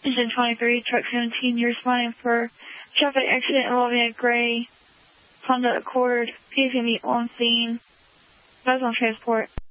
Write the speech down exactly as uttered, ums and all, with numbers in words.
Engine twenty-three, truck seventeen, you're responding for traffic accident involving a gray Honda Accord. Please meet on scene. That's on transport.